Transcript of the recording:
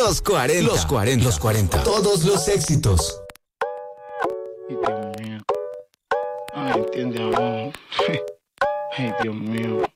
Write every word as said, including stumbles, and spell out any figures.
Los cuarenta. Los cuarenta. Los cuarenta. Todos los éxitos. Ay, Dios mío. Ay, entiende, amor. Ay, Dios mío.